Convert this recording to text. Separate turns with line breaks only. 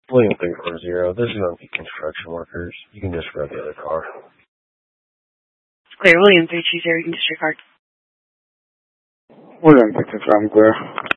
William 340, this is going to be construction workers. You can disregard the other car.
Clear, William 320, you can disregard.
William 320, I'm clear.